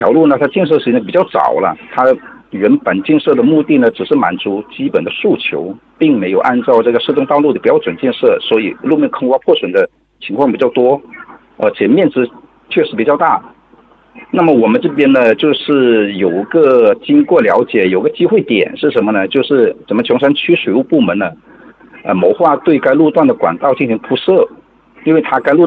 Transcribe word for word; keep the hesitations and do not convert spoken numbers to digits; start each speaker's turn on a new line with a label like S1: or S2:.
S1: 条路呢，它建设时间比较早了，它原本建设的目的呢，只是满足基本的诉求，并没有按照这个市政道路的标准建设，所以路面坑洼破损的情况比较多，而且面积确实比较大。那么我们这边呢，就是有个经过了解，有个机会点是什么呢？就是咱们琼山区水务部门呢，呃，谋划对该路段的管道进行铺设，因为它该路